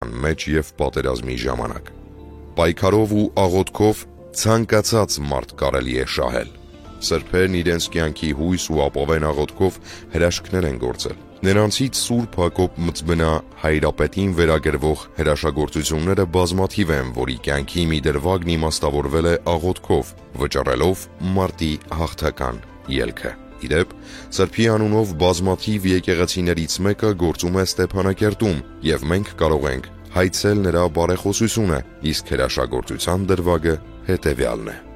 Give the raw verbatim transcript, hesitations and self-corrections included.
պատմության մեջ և պատերազմի ժամանակ։ Պայքարով ու աղոթքով ցանկացած մարդ կարելի է շահել։ Սրբերն իրենց կյանքի հույս ու ապավեն աղոթքով հրաշքներ են գործել։ Նրանցից Սուրբ Հակոբ Մծբնա Հայրապետին վերագրվող հրաշագործությունները բազմաթիվ են, որի կյանքի մի դրվագն իմաստավորվել է աղոթքով, վճռելով մարտի հաղթական ելքը։ Իդեպ, Սրբի անունով բազմաթիվ եկեղեցիներից մեկը գործում է Ստեփանակերտում, և մենք կարող ենք հայցել նրա բարեխոսությունը, իսկ հրաշագործության դրվագը հետևյալն է։